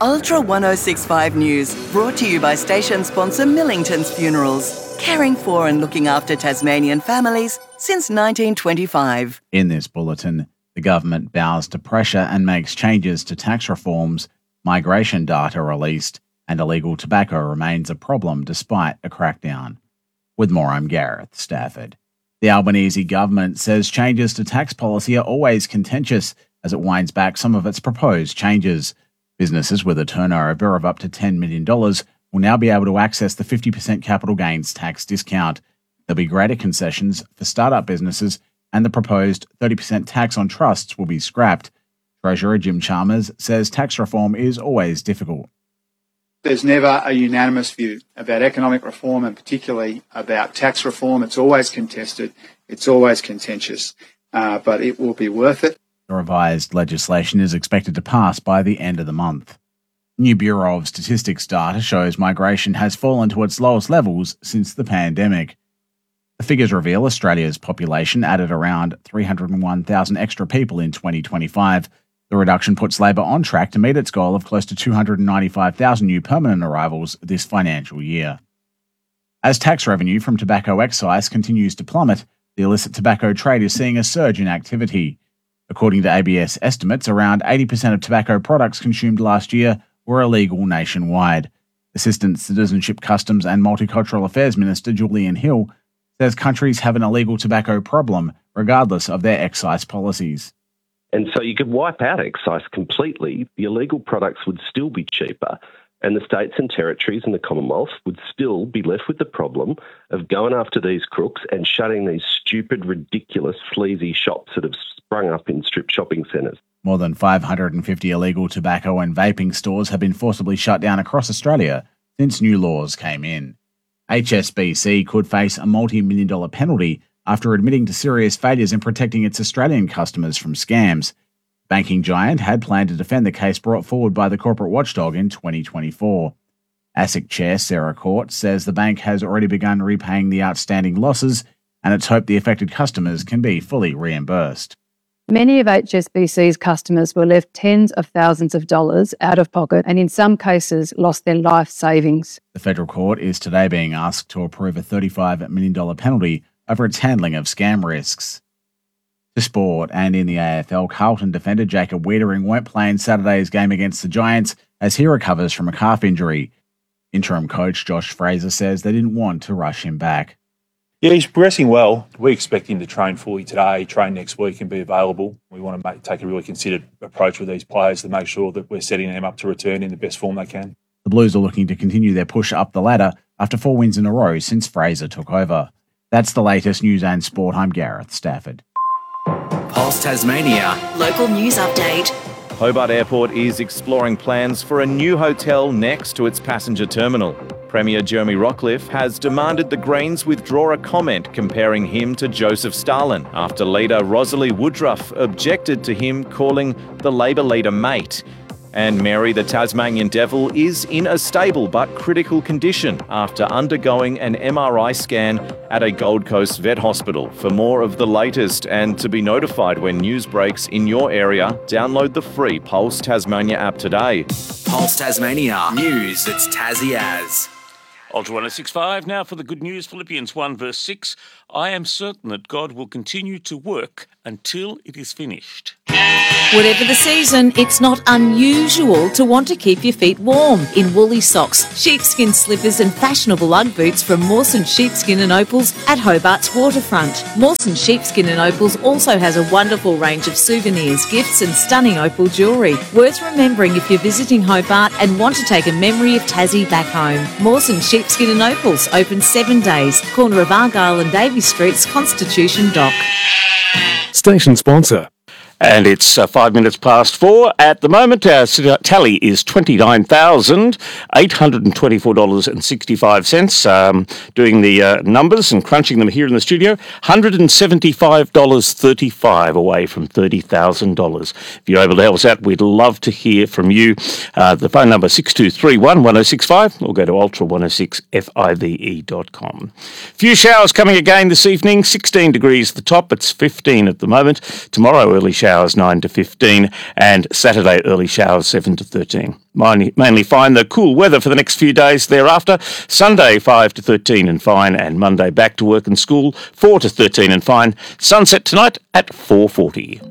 Ultra 1065 News, brought to you by station sponsor Millington's Funerals, caring for and looking after Tasmanian families since 1925. In this bulletin, the government bows to pressure and makes changes to tax reforms, migration data released, and illegal tobacco remains a problem despite a crackdown. With more, I'm Gareth Stafford. The Albanese government says changes to tax policy are always contentious as it winds back some of its proposed changes. Businesses with a turnover of up to $10 million will now be able to access the 50% capital gains tax discount. There'll be greater concessions for startup businesses, and the proposed 30% tax on trusts will be scrapped. Treasurer Jim Chalmers says tax reform is always difficult. There's never a unanimous view about economic reform and particularly about tax reform. It's always contested, it's always contentious, but it will be worth it. The revised legislation is expected to pass by the end of the month. New Bureau of Statistics data shows migration has fallen to its lowest levels since the pandemic. The figures reveal Australia's population added around 301,000 extra people in 2025. The reduction puts Labor on track to meet its goal of close to 295,000 new permanent arrivals this financial year. As tax revenue from tobacco excise continues to plummet, the illicit tobacco trade is seeing a surge in activity. According to ABS estimates, around 80% of tobacco products consumed last year were illegal nationwide. Assistant Citizenship, Customs and Multicultural Affairs Minister Julian Hill says countries have an illegal tobacco problem regardless of their excise policies. And so you could wipe out excise completely. The illegal products would still be cheaper, and the states and territories and the Commonwealth would still be left with the problem of going after these crooks and shutting these stupid, ridiculous, sleazy shops that have sprung up in strip shopping centres. More than 550 illegal tobacco and vaping stores have been forcibly shut down across Australia since new laws came in. HSBC could face a multi-million-dollar penalty after admitting to serious failures in protecting its Australian customers from scams. Banking giant had planned to defend the case brought forward by the corporate watchdog in 2024. ASIC chair Sarah Court says the bank has already begun repaying the outstanding losses, and it's hoped the affected customers can be fully reimbursed. Many of HSBC's customers were left tens of thousands of dollars out of pocket and in some cases lost their life savings. The federal court is today being asked to approve a $35 million penalty over its handling of scam risks. To sport, and in the AFL, Carlton defender Jacob Wiedering won't play in Saturday's game against the Giants as he recovers from a calf injury. Interim coach Josh Fraser says they didn't want to rush him back. Yeah, he's progressing well. We expect him to train fully today, train next week and be available. We want to take a really considered approach with these players to make sure that we're setting them up to return in the best form they can. The Blues are looking to continue their push up the ladder after 4 wins in a row since Fraser took over. That's the latest news and sport. I'm Gareth Stafford. Pulse Tasmania. Local news update. Hobart Airport is exploring plans for a new hotel next to its passenger terminal. Premier Jeremy Rockliff has demanded the Greens withdraw a comment comparing him to Joseph Stalin after leader Rosalie Woodruff objected to him calling the Labor leader mate. And Mary the Tasmanian Devil is in a stable but critical condition after undergoing an MRI scan at a Gold Coast vet hospital. For more of the latest and to be notified when news breaks in your area, download the free Pulse Tasmania app today. Pulse Tasmania. News that's Tassie as. Ultra 1065, now for the good news. Philippians 1 verse 6. I am certain that God will continue to work until it is finished. Whatever the season, it's not unusual to want to keep your feet warm in woolly socks, sheepskin slippers and fashionable Ugg boots from Mawson Sheepskin and Opals at Hobart's waterfront. Mawson Sheepskin and Opals also has a wonderful range of souvenirs, gifts and stunning opal jewellery. Worth remembering if you're visiting Hobart and want to take a memory of Tassie back home. Mawson Sheepskin and Opals, open 7 days, corner of Argyle and Davey Streets, Constitution Dock. Station sponsor. And it's 5 minutes past 4. At the moment, our tally is $2,924.65. Doing the numbers and crunching them here in the studio, $175.35 away from $30,000. If you're able to help us out, we'd love to hear from you. The phone number 6231 1065 or go to ultra106five.com. Few showers coming again this evening, 16 degrees at the top, it's 15 at the moment. Tomorrow, early showers showers 9 to 15, and Saturday early showers 7 to 13. Mainly fine, the cool weather for the next few days thereafter. Sunday 5 to 13 and fine, and Monday back to work and school 4 to 13 and fine. Sunset tonight at 4:40.